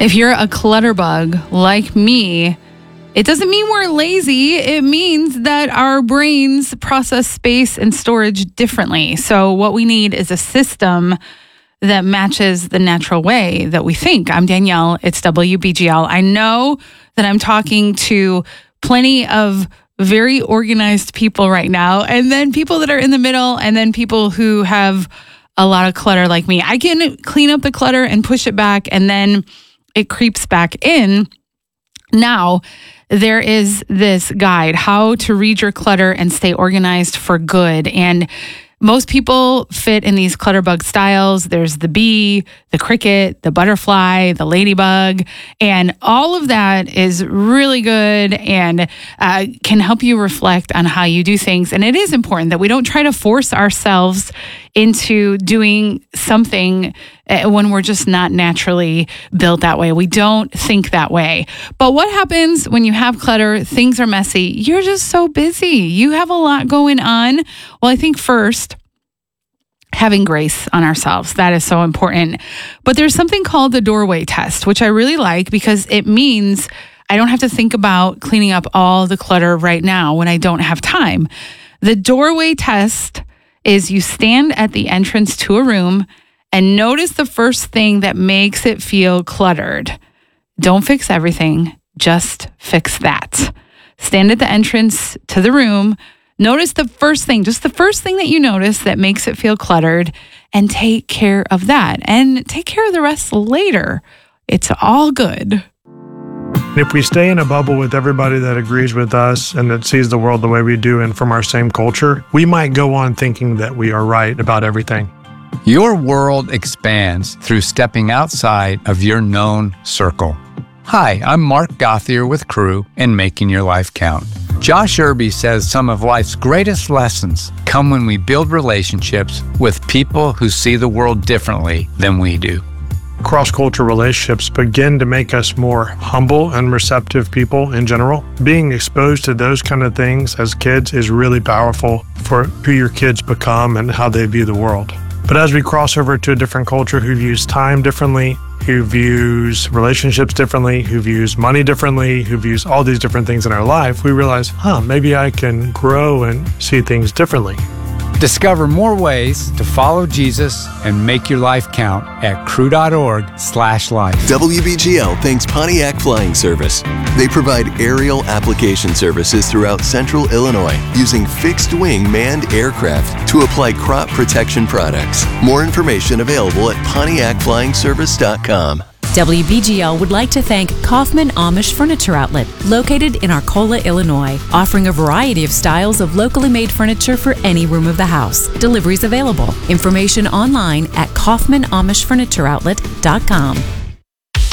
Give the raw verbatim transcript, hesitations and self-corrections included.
If you're a clutter bug like me, it doesn't mean we're lazy. It means that our brains process space and storage differently. So what we need is a system that matches the natural way that we think. I'm Danielle. It's W B G L. I know that I'm talking to plenty of very organized people right now, and then people that are in the middle, and then people who have a lot of clutter like me. I can clean up the clutter and push it back, and then it creeps back in. Now, there is this guide, how to read your clutter and stay organized for good. And most people fit in these clutterbug styles. There's the bee, the cricket, the butterfly, the ladybug, and all of that is really good and uh, can help you reflect on how you do things. And it is important that we don't try to force ourselves into doing something when we're just not naturally built that way. We don't think that way. But what happens when you have clutter, things are messy, you're just so busy, you have a lot going on? Well, I think first, having grace on ourselves. That is so important. But there's something called the doorway test, which I really like because it means I don't have to think about cleaning up all the clutter right now when I don't have time. The doorway test is you stand at the entrance to a room and notice the first thing that makes it feel cluttered. Don't fix everything, just fix that. Stand at the entrance to the room, notice the first thing, just the first thing that you notice that makes it feel cluttered, and take care of that. And take care of the rest later. It's all good. If we stay in a bubble with everybody that agrees with us and that sees the world the way we do and from our same culture, we might go on thinking that we are right about everything. Your world expands through stepping outside of your known circle. Hi, I'm Mark Gothier with Crew and Making Your Life Count. Josh Irby says some of life's greatest lessons come when we build relationships with people who see the world differently than we do. Cross-cultural relationships begin to make us more humble and receptive people in general. Being exposed to those kind of things as kids is really powerful for who your kids become and how they view the world. But as we cross over to a different culture who views time differently, who views relationships differently, who views money differently, who views all these different things in our life, we realize, huh, maybe I can grow and see things differently. Discover more ways to follow Jesus and make your life count at crew.org slash life. W B G L thanks Pontiac Flying Service. They provide aerial application services throughout central Illinois using fixed-wing manned aircraft to apply crop protection products. More information available at pontiac flying service dot com. W B G L would like to thank Kaufman Amish Furniture Outlet, located in Arcola, Illinois, offering a variety of styles of locally made furniture for any room of the house. Deliveries available. Information online at kaufman amish furniture outlet dot com.